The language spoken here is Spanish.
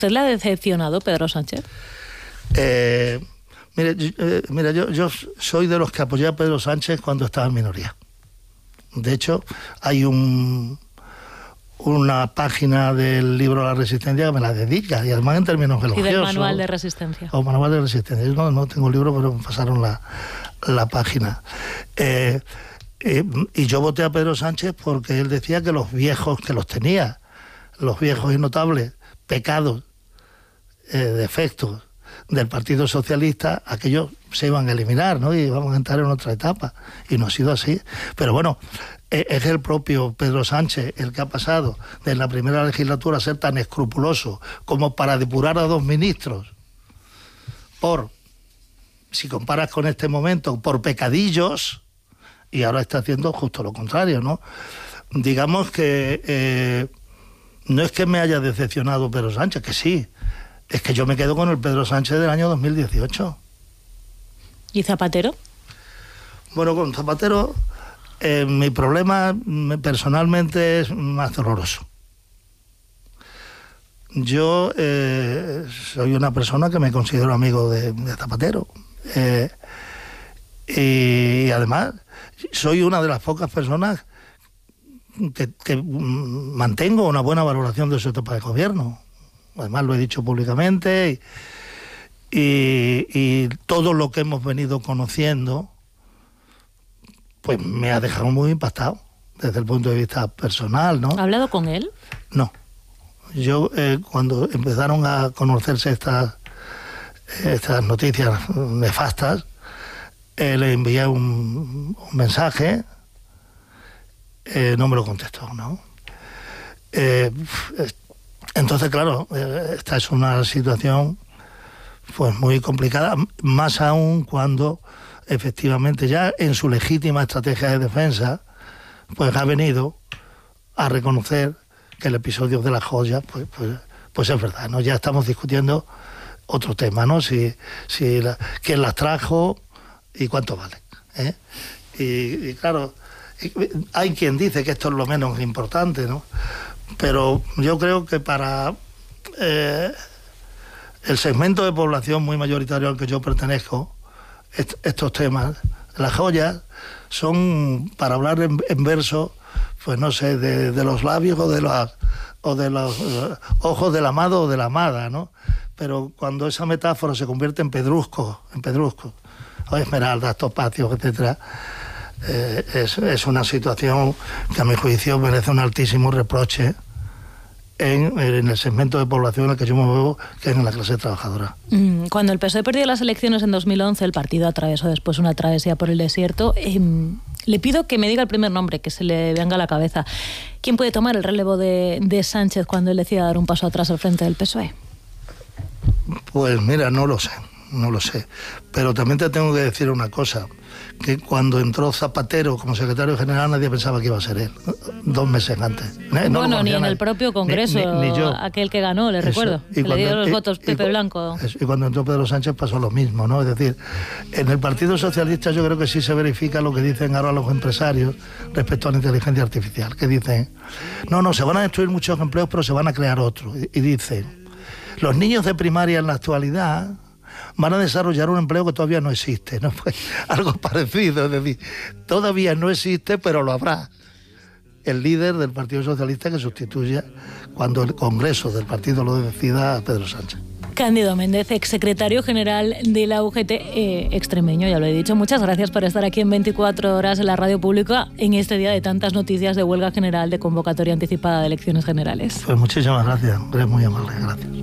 ¿Usted le ha decepcionado Pedro Sánchez? Mira, yo soy de los que apoyé a Pedro Sánchez cuando estaba en minoría. De hecho, hay una página del libro La Resistencia que me la dedica, y además en términos elogiosos. Y del Manual de Resistencia. O Manual de Resistencia. Yo no tengo el libro, pero me pasaron la página. Y yo voté a Pedro Sánchez porque él decía que los viejos, que los tenía, los viejos y notables pecados, defectos del Partido Socialista, aquellos se iban a eliminar, ¿no? Y íbamos a entrar en otra etapa. Y no ha sido así. Pero bueno, es el propio Pedro Sánchez el que ha pasado de la primera legislatura a ser tan escrupuloso como para depurar a 2 ministros si comparas con este momento, por pecadillos, y ahora está haciendo justo lo contrario, ¿no? Digamos que no es que me haya decepcionado Pedro Sánchez, que sí, es que yo me quedo con el Pedro Sánchez del año 2018. ¿Y Zapatero? Bueno, con Zapatero mi problema personalmente es más doloroso. Yo soy una persona que me considero amigo de Zapatero. Y además soy una de las pocas personas que mantengo una buena valoración de su etapa de gobierno. Además lo he dicho públicamente y todo lo que hemos venido conociendo pues me ha dejado muy impactado desde el punto de vista personal, ¿no? ¿Ha hablado con él? No. Yo cuando empezaron a conocerse estas noticias nefastas, le envié un mensaje, no me lo contestó, ¿no? Entonces, claro, esta es una situación pues muy complicada, más aún cuando efectivamente ya en su legítima estrategia de defensa pues ha venido a reconocer que el episodio de las joyas pues es verdad, ¿no? Ya estamos discutiendo otro tema, ¿no? Quién las trajo y cuánto vale, ¿eh? Y claro, hay quien dice que esto es lo menos importante, ¿no? Pero yo creo que para el segmento de población muy mayoritario al que yo pertenezco, estos temas, las joyas, son para hablar en verso, pues no sé, de los labios o de los ojos del amado o de la amada, ¿no? Pero cuando esa metáfora se convierte en pedruscos, o esmeraldas, topacios, etcétera, es una situación que a mi juicio merece un altísimo reproche en el segmento de población en el que yo me muevo, que es en la clase trabajadora. Cuando el PSOE perdió las elecciones en 2011, el partido atravesó después una travesía por el desierto. Le pido que me diga el primer nombre, que se le venga a la cabeza. ¿Quién puede tomar el relevo de Sánchez cuando él decida dar un paso atrás al frente del PSOE? Pues mira, no lo sé. Pero también te tengo que decir una cosa, que cuando entró Zapatero como secretario general nadie pensaba que iba a ser él, 2 meses antes. Bueno, ni en el propio Congreso, ni yo. Aquel que ganó, le recuerdo, que le dio los votos Pepe Blanco. Y cuando entró Pedro Sánchez pasó lo mismo, ¿no? Es decir, en el Partido Socialista yo creo que sí se verifica lo que dicen ahora los empresarios respecto a la inteligencia artificial, que dicen, no, se van a destruir muchos empleos, pero se van a crear otros. Y dicen, los niños de primaria en la actualidad van a desarrollar un empleo que todavía no existe, ¿no? Pues algo parecido, es decir, todavía no existe, pero lo habrá. El líder del Partido Socialista que sustituya, cuando el Congreso del partido lo decida, a Pedro Sánchez. Cándido Méndez, exsecretario general de la UGT extremeño, ya lo he dicho. Muchas gracias por estar aquí en 24 horas en la radio pública en este día de tantas noticias de huelga general, de convocatoria anticipada de elecciones generales. Pues muchísimas gracias, eres muy amable, gracias.